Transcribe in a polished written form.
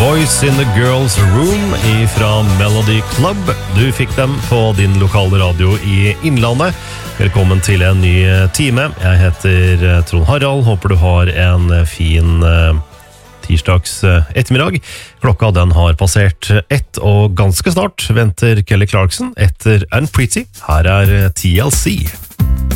Voice in the Girls Room fra Melody Club. Du fikk dem på din lokale radio i Innlandet. Velkommen til en ny time. Jeg heter Trond Harald. Håper du har en fin tirsdags ettermiddag. Klokka den har passert 1, og ganske snart venter Kelly Clarkson etter Unpretty. Her er TLC.